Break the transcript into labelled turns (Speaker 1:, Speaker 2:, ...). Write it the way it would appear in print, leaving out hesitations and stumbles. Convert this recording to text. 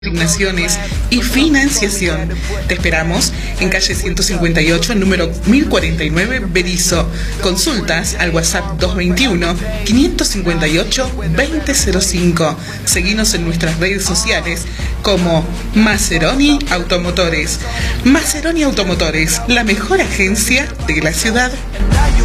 Speaker 1: asignaciones y financiación. Te esperamos en calle 158, número 1049, Berisso. Consultas al WhatsApp 221-558-2005. Seguinos en nuestras redes sociales como Maceroni Automotores. Maceroni Automotores, la mejor agencia de la ciudad.